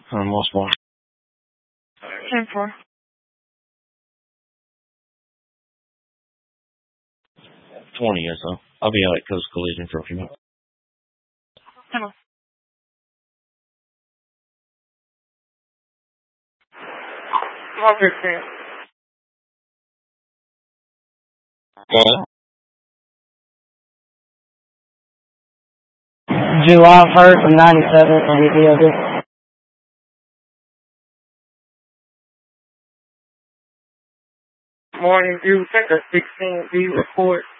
Most more. 10-4. 20 or so. I'll be out at Coast Collision for a few minutes. Hello. What is it? July 1st of 97 and EOD. Morning view, check a 16B report.